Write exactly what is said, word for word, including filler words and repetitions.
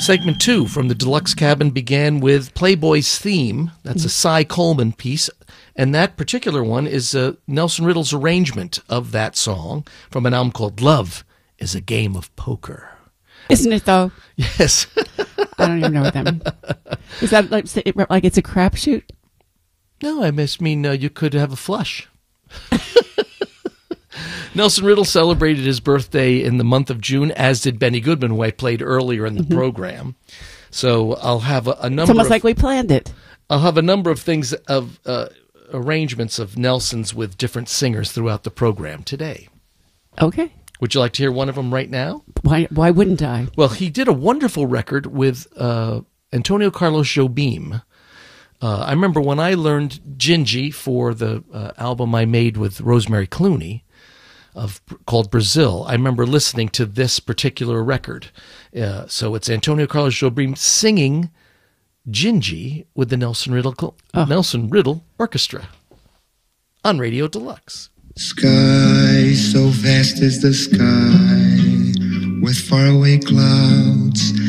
Segment two from the Deluxe Cabin began with Playboy's Theme. That's a Cy Coleman piece. And that particular one is uh, Nelson Riddle's arrangement of that song from an album called Love is a Game of Poker. Isn't it, though? Yes. I don't even know what that means. Is that like, like it's a crapshoot? No, I just mean uh, you could have a flush. Nelson Riddle celebrated his birthday in the month of June, as did Benny Goodman, who I played earlier in the mm-hmm. program. So I'll have a, a number. It's almost of, like we planned it. I'll have a number of things of uh, arrangements of Nelson's with different singers throughout the program today. Okay. Would you like to hear one of them right now? Why? Why wouldn't I? Well, he did a wonderful record with uh, Antonio Carlos Jobim. Uh, I remember when I learned Gingy for the uh, album I made with Rosemary Clooney. Of called Brazil. I remember listening to this particular record. Uh, so it's Antonio Carlos Jobim singing Gingy with the Nelson Riddle oh. Nelson Riddle Orchestra on Radio Deluxe. Sky so vast as the sky, with faraway clouds